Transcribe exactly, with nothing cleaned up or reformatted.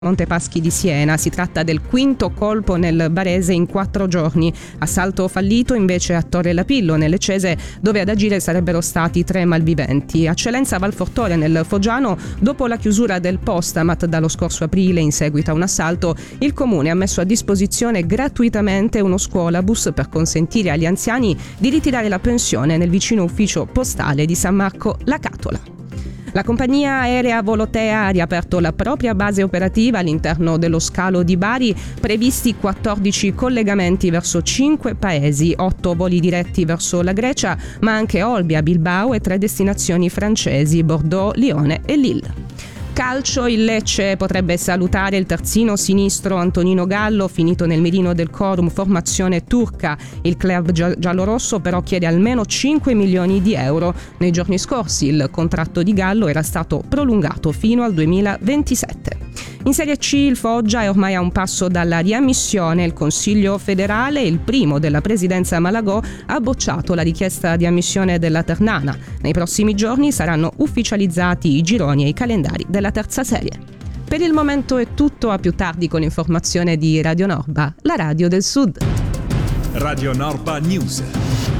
Montepaschi di Siena. Si tratta del quinto colpo nel barese in quattro giorni. Assalto fallito invece a Torre Lapillo, nelle Cese, dove ad agire sarebbero stati tre malviventi. A Celenza Valfortore, nel Foggiano, dopo la chiusura del Postamat dallo scorso aprile in seguito a un assalto, il comune ha messo a disposizione gratuitamente uno scuolabus per consentire agli anziani di ritirare la pensione nel vicino ufficio postale di San Marco La Catola. La compagnia aerea Volotea ha riaperto la propria base operativa all'interno dello scalo di Bari, previsti quattordici collegamenti verso cinque paesi, otto voli diretti verso la Grecia, ma anche Olbia, Bilbao e tre destinazioni francesi, Bordeaux, Lione e Lille. Calcio, il Lecce potrebbe salutare il terzino sinistro Antonino Gallo, finito nel mirino del Corum, formazione turca. Il club giallorosso però chiede almeno cinque milioni di euro. Nei giorni scorsi il contratto di Gallo era stato prolungato fino al duemilaventisette. In Serie C il Foggia è ormai a un passo dalla riammissione. Il Consiglio federale, il primo della presidenza Malagò, ha bocciato la richiesta di ammissione della Ternana. Nei prossimi giorni saranno ufficializzati i gironi e i calendari della terza serie. Per il momento è tutto, a più tardi con l'informazione di Radio Norba, la radio del Sud. Radio Norba News.